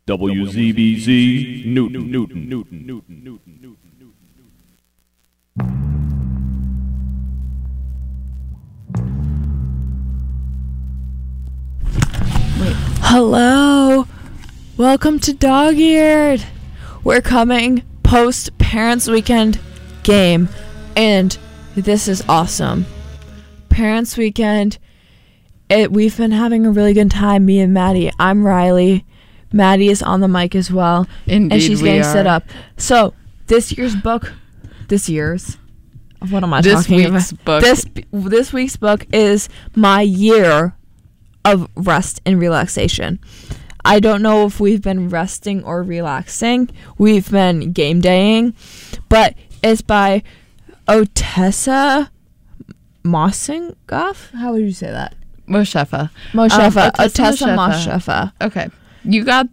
WZBZ Newton. Hello, welcome to Dog Eared. We're coming post Parents Weekend game, and this is awesome. Parents Weekend, we've been having a really good time, me and Maddie. I'm Riley. Maddie is on the mic as well. Indeed, and she's getting set up. So this week's book. This week's book is my year of rest and relaxation. I don't know if we've been resting or relaxing. We've been game daying, but it's by Ottessa Moshfegh. How would you say that? Moshfegh. Ottessa Moshfegh. Moshfegh. Okay. You got